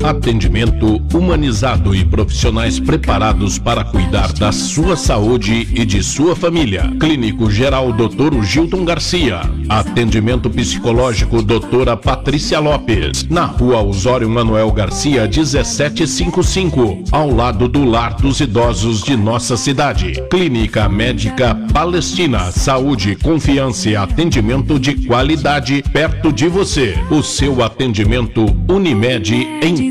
Atendimento humanizado e profissionais preparados para cuidar da sua saúde e de sua família. Clínico Geral Dr. Gilton Garcia. Atendimento psicológico Doutora Patrícia Lopes. Na Rua Osório Manuel Garcia, 1755, ao lado do Lar dos Idosos de nossa cidade. Clínica Médica Palestina. Saúde, confiança e atendimento de qualidade perto de você. O seu atendimento Unimed em